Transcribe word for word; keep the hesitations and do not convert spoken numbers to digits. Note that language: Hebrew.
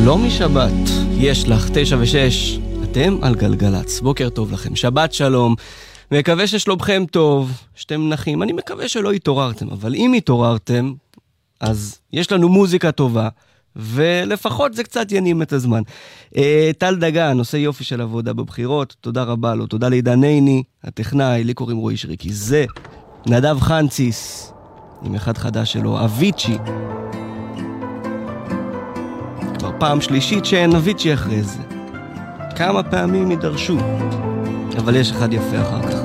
שלום משבת, יש לך תשע ושש, אתם על גלגלץ, בוקר טוב לכם, שבת שלום, מקווה ששלומכם טוב, שאתם נחים, אני מקווה שלא התעוררתם, אבל אם התעוררתם, אז יש לנו מוזיקה טובה, ולפחות זה קצת ינים את הזמן. טל דגן, עושה יופי של עבודה בבחירות, תודה רבה לו, תודה לעידן נייני, הטכנאי, לי קוראים רועי שריקי, זה נדב חנציס, עם אחד חדש שלו, אביצ'י, כבר פעם שלישית שאין אביצ'י אחרי זה. כמה פעמים יידרשו, אבל יש אחד יפה אחר כך.